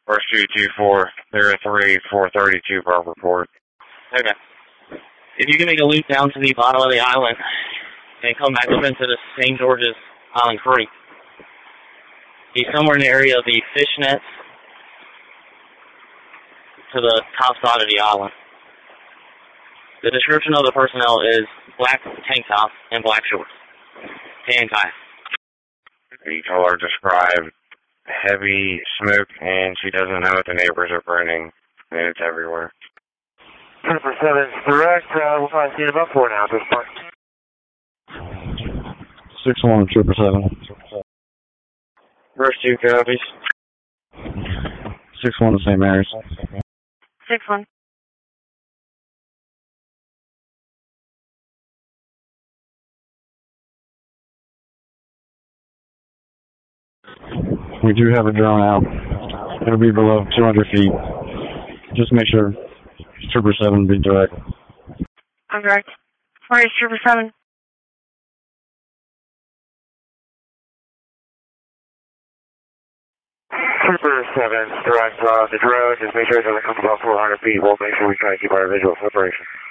First 224, 432 per report. Okay. If you can make a loop down to the bottom of the island and come back up into the St. George's Island Creek, he's somewhere in the area of the fish nets to the top side of the island. The description of the personnel is black tank top and black shorts. Tan kayak. The caller described heavy smoke, and she doesn't know if the neighbors are burning, and it's everywhere. 7 direct, we'll probably see it about 4 now at this point. 6-1, 777. First 2 copies. 6-1 to St. Mary's. 6-1. We do have a drone out. It'll be below 200 feet. Just make sure Trooper 7 be direct. I'm direct. Where is Trooper 7? Trooper 7, direct, the drone, just make sure it doesn't come above 400 feet. We'll make sure we try to keep our visual separation.